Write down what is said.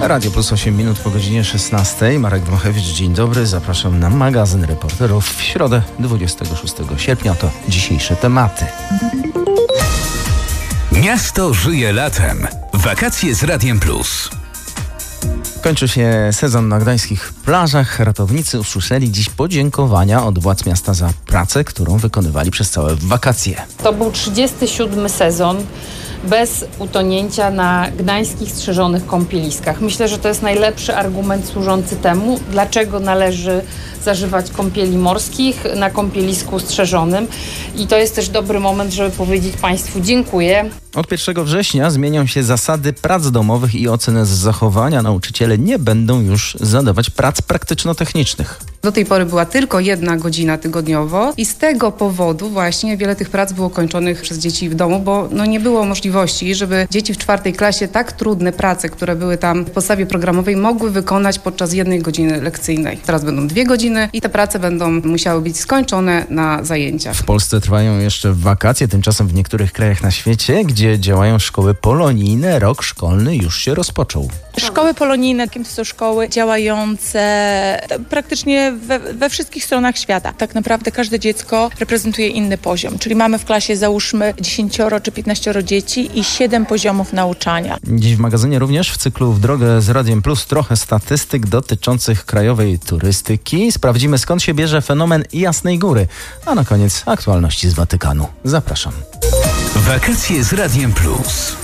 Radio Plus 8 minut po godzinie 16. Marek Dmochewicz, dzień dobry. Zapraszam na magazyn reporterów w środę 26 sierpnia. To dzisiejsze tematy. Miasto żyje latem. Wakacje z Radiem Plus. Kończy się sezon na gdańskich plażach. Ratownicy usłyszeli dziś podziękowania od władz miasta za pracę, którą wykonywali przez całe wakacje. To był 37 sezon bez utonięcia na gdańskich strzeżonych kąpieliskach. Myślę, że to jest najlepszy argument służący temu, dlaczego należy zażywać kąpieli morskich na kąpielisku strzeżonym. I to jest też dobry moment, żeby powiedzieć Państwu dziękuję. Od 1 września zmienią się zasady prac domowych i oceny z zachowania. Nauczyciele nie będą już zadawać prac praktyczno-technicznych. Do tej pory była tylko 1 godzina tygodniowo i z tego powodu właśnie wiele tych prac było kończonych przez dzieci w domu, bo nie było możliwości, żeby dzieci w 4 klasie tak trudne prace, które były tam w podstawie programowej, mogły wykonać podczas 1 godziny lekcyjnej. Teraz będą 2 godziny i te prace będą musiały być skończone na zajęciach. W Polsce trwają jeszcze wakacje, tymczasem w niektórych krajach na świecie, gdzie działają szkoły polonijne, rok szkolny już się rozpoczął. Szkoły polonijne to są szkoły działające praktycznie we wszystkich stronach świata. Tak naprawdę każde dziecko reprezentuje inny poziom, czyli mamy w klasie załóżmy 10 czy 15 dzieci i 7 poziomów nauczania. Dziś w magazynie również w cyklu W drogę z Radiem Plus trochę statystyk dotyczących krajowej turystyki. Sprawdzimy, skąd się bierze fenomen Jasnej Góry. A na koniec aktualności z Watykanu. Zapraszam. Wakacje z Radiem Plus.